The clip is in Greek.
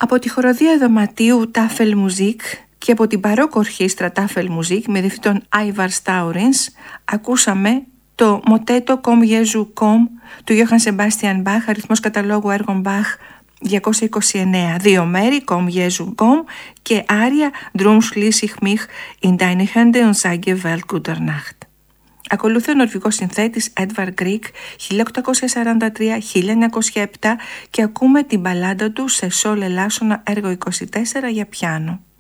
Από τη χοροδία δωματίου Tafelmusik και από την παρόκο ορχήστρα Tafelmusik με διευθυντή τον Άιβαρ Στάουρινς ακούσαμε το μοτέτο Komm Jesu Komm του Johann Sebastian Bach, αριθμός καταλόγου έργων Bach 229, δύο μέρη, Komm Jesu Komm και άρια Drum schließ ich mich in deine Hände und sage Welt gute Nacht. Ακολουθεί ο νορβηγός συνθέτης Edvard Grieg 1843-1907 και ακούμε την μπαλάντα του σε σόλ ελάσσονα έργο 24 για πιάνο.